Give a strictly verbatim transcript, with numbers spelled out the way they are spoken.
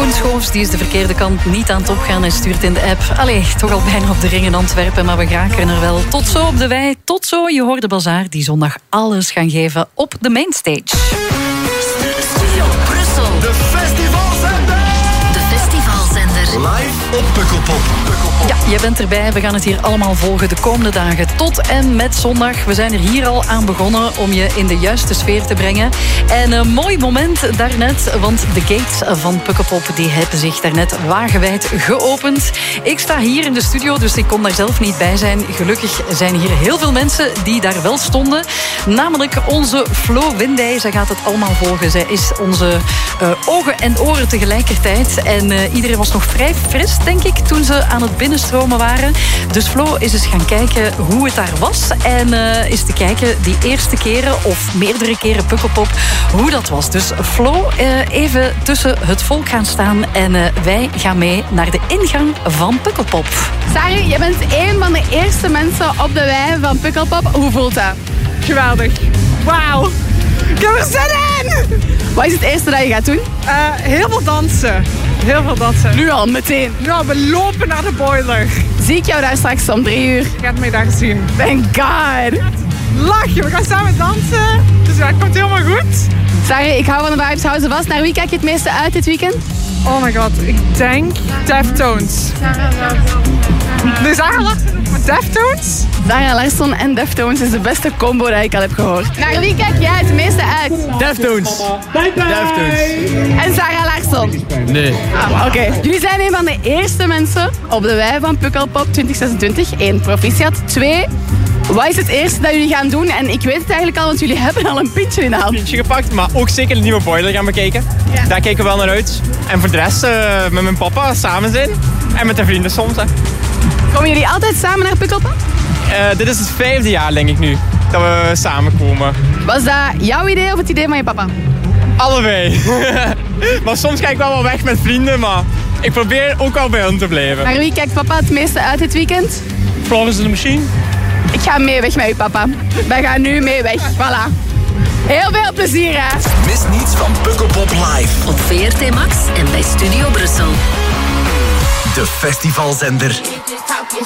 Koen Schoofs die is de verkeerde kant niet aan het opgaan en stuurt in de app. Allee, toch al bijna op de ring in Antwerpen, maar we geraken er wel. Tot zo op de wei, tot zo. Je hoort de Bazaar die zondag alles gaan geven op de mainstage. Studio Brussel. De festivalzender. De festivalzender. Live op Pukkelpop. Ja, jij bent erbij. We gaan het hier allemaal volgen de komende dagen. Tot en met zondag. We zijn er hier al aan begonnen om je in de juiste sfeer te brengen. En een mooi moment daarnet, want de gates van Pukkelpop die hebben zich daarnet wagenwijd geopend. Ik sta hier in de studio, dus ik kon daar zelf niet bij zijn. Gelukkig zijn hier heel veel mensen die daar wel stonden. Namelijk onze Flo Windey. Zij gaat het allemaal volgen. Zij is onze uh, ogen en oren tegelijkertijd. En uh, iedereen was nog vrij fris, denk ik, toen ze aan het binnenstromen waren. Dus Flo is eens gaan kijken hoe het daar was. En uh, is te kijken die eerste keren of meerdere keren Pukkelpop, hoe dat was. Dus Flo, uh, even tussen het volk gaan staan. En uh, wij gaan mee naar de ingang van Pukkelpop. Sari, je bent een van de eerste mensen op de wei van Pukkelpop. Hoe voelt dat? Geweldig. Wauw. Ik heb er zin in! Wat is het eerste dat je gaat doen? Uh, heel veel dansen. Heel veel dansen. Nu al, meteen. Ja, we lopen naar de boiler. Zie ik jou daar straks om drie uur? Je gaat mij daar zien. Thank God. Lachen, we gaan samen dansen. Dus ja, het komt helemaal goed. Sari, ik hou van de vibes, hou ze vast. Naar wie kijk je het meeste uit dit weekend? Oh my god, ik denk Deftones. Dus Sarah Larsson met Deftones? Sarah Larsson en Deftones is de beste combo die ik al heb gehoord. Naar wie kijk jij het meeste uit? Deftones. Deftones. En Sarah Larsson? Nee. Ah, Oké. Okay. Jullie zijn een van de eerste mensen op de wei van Pukkelpop twintig zesentwintig. Eén, proficiat. Twee, wat is het eerste dat jullie gaan doen? En ik weet het eigenlijk al, want jullie hebben al een pintje in de hand. Een pintje gepakt, maar ook zeker de nieuwe boiler gaan bekijken. Ja. Daar kijken we wel naar uit. En voor de rest uh, met mijn papa samen zijn. En met de vrienden soms. Hè. Komen jullie altijd samen naar Pukkelpop? Uh, dit is het vijfde jaar, denk ik nu, dat we samenkomen. Was dat jouw idee of het idee van je papa? Allebei. Maar soms ga ik wel wel weg met vrienden, maar ik probeer ook wel bij hen te blijven. Naar wie kijkt papa het meeste uit dit weekend? Florence in de Machine. Ik ga mee weg met uw papa. Wij gaan nu mee weg. Voilà. Heel veel plezier, hè. Mis niets van Pukkelpop live. Op V R T Max en bij Studio Brussel. De festivalzender.